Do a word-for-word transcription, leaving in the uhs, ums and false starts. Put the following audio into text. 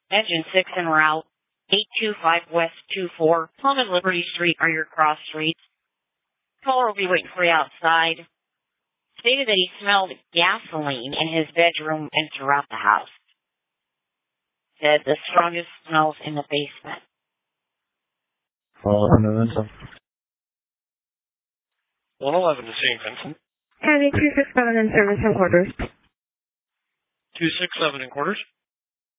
Engine six en route. eight two five West two four. Plum and Liberty Street are your cross streets. Caller will be waiting for you outside. Stated that he smelled gasoline in his bedroom and throughout the house. Said the strongest smells in the basement. Call eleven Vincent. one eleven to Saint Vincent. County two six seven in service and quarters. two six seven in quarters.